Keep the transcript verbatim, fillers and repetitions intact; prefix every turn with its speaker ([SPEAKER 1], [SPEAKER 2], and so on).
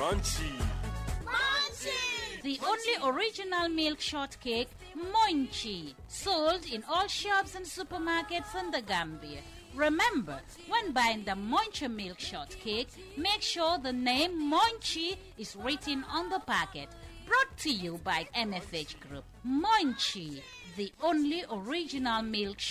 [SPEAKER 1] crunchy.
[SPEAKER 2] Munchie! The only original milk shortcake, Munchie, sold in all shops and supermarkets in the Gambia. Remember, when buying the Munchie milk shortcake, make sure the name Munchie is written on the packet. Brought to you by M F H Group. Munchie, the only original milk shortcake.